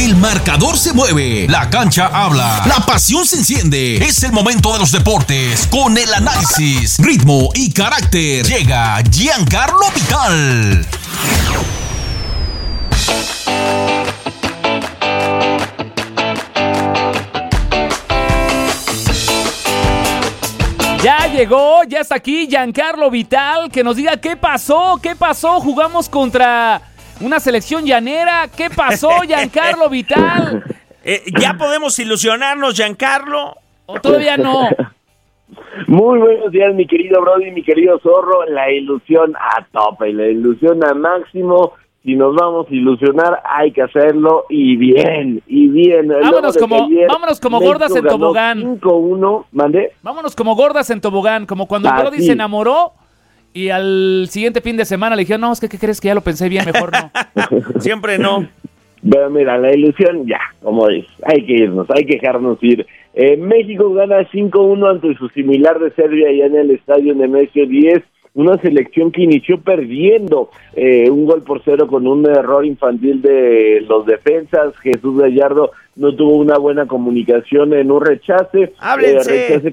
El marcador se mueve, la cancha habla, la pasión se enciende. Es el momento de los deportes con el análisis, ritmo y carácter. Llega Giancarlo Vital. Ya llegó, ya está aquí Giancarlo Vital, que nos diga qué pasó, jugamos contra una selección llanera, ¿qué pasó, Giancarlo Vital? ¿Ya podemos ilusionarnos, Giancarlo? ¿O todavía no? Muy buenos días, mi querido Brody, mi querido Zorro, la ilusión a tope, la ilusión al máximo. Si nos vamos a ilusionar, hay que hacerlo y bien. Vámonos como gordas en tobogán. 5-1, ¿mandé? Vámonos como gordas en tobogán, como cuando el Brody se enamoró y al siguiente fin de semana le dijeron, no, es que ¿qué crees? Que ya lo pensé bien, mejor no. Siempre no. Pero mira, la ilusión ya, como dices, hay que irnos, hay que dejarnos ir. México gana 5-1 ante su similar de Serbia allá en el estadio Nemesio 10. Una selección que inició perdiendo 1-0 con un error infantil de los defensas. Jesús Gallardo no tuvo una buena comunicación en un rechace. ¡Háblense!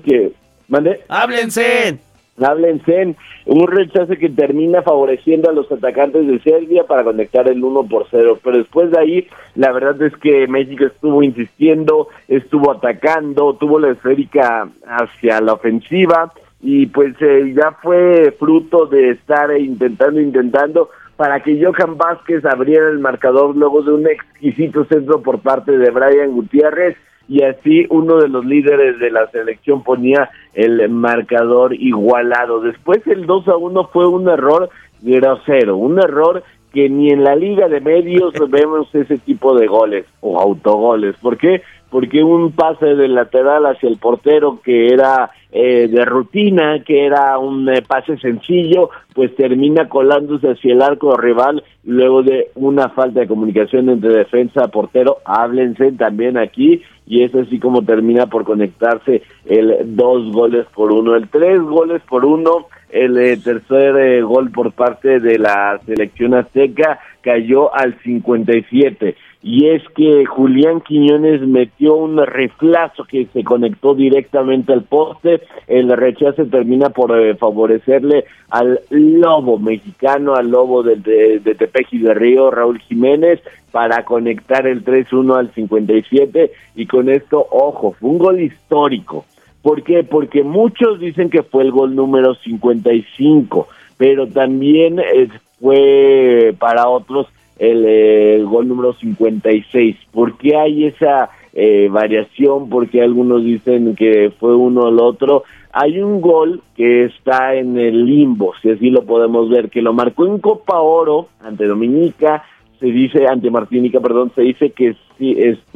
Háblense. Un rechace que termina favoreciendo a los atacantes de Serbia para conectar el 1-0. Pero después de ahí, la verdad es que México estuvo insistiendo, estuvo atacando, tuvo la esférica hacia la ofensiva. Y pues ya fue fruto de estar intentando para que Johan Vázquez abriera el marcador luego de un exquisito centro por parte de Brian Gutiérrez, y así uno de los líderes de la selección ponía el marcador igualado. Después el 2-1 fue un error grosero, un error que ni en la Liga de Medios vemos ese tipo de goles o autogoles. ¿Por qué? Porque un pase de lateral hacia el portero que era de rutina, que era un pase sencillo, pues termina colándose hacia el arco rival luego de una falta de comunicación entre defensa y portero. Háblense también aquí, y es así como termina por conectarse el 2-1, el 3-1. El tercer gol por parte de la selección azteca cayó al 57. Y es que Julián Quiñones metió un riflazo que se conectó directamente al poste. El rechace termina por favorecerle al lobo mexicano, al lobo de Tepeji de Río, Raúl Jiménez, para conectar el 3-1 al 57. Y con esto, ojo, fue un gol histórico. ¿Por qué? Porque muchos dicen que fue el gol número 55, pero también fue para otros el gol número 56. ¿Por qué hay esa variación? Porque algunos dicen que fue uno o el otro. Hay un gol que está en el limbo, si así lo podemos ver, que lo marcó en Copa Oro ante Martinica, se dice que sí,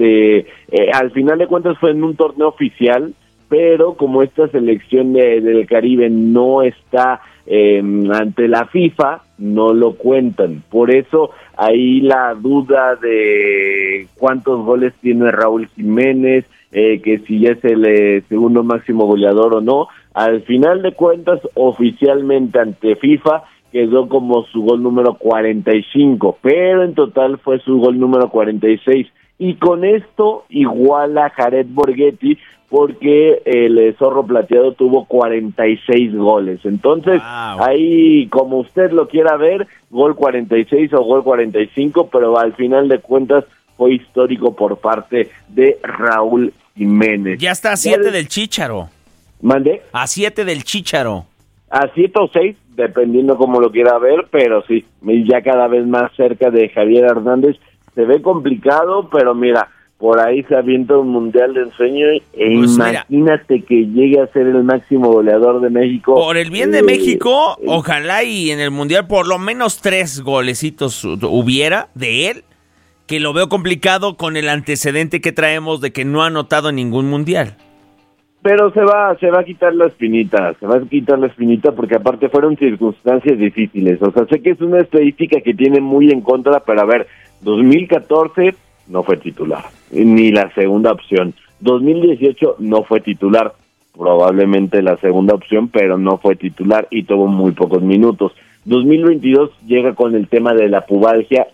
al final de cuentas fue en un torneo oficial, pero como esta selección del Caribe no está ante la FIFA, no lo cuentan. Por eso ahí la duda de cuántos goles tiene Raúl Jiménez, que si ya es el segundo máximo goleador o no. Al final de cuentas, oficialmente ante FIFA, quedó como su gol número 45, pero en total fue su gol número 46. Y con esto iguala a Jared Borghetti, porque el Zorro Plateado tuvo 46 goles. Entonces, ahí, como usted lo quiera ver, gol 46 o gol 45, pero al final de cuentas fue histórico por parte de Raúl Jiménez. Ya está a 7 del Chícharo. ¿Mande? A 7 del Chícharo. A 7 o 6, dependiendo como lo quiera ver, pero sí, ya cada vez más cerca de Javier Hernández. Se ve complicado, pero mira, por ahí se avienta un mundial de ensueño imagínate que llegue a ser el máximo goleador de México. Por el bien de México, ojalá y en el mundial por lo menos 3 golecitos hubiera de él, que lo veo complicado con el antecedente que traemos de que no ha anotado ningún mundial. Pero se va a quitar la espinita, porque aparte fueron circunstancias difíciles. O sea, sé que es una estadística que tiene muy en contra, pero a ver, 2014 no fue titular, ni la segunda opción. 2018 no fue titular, probablemente la segunda opción, pero no fue titular y tuvo muy pocos minutos. 2022 llega con el tema de la pubalgia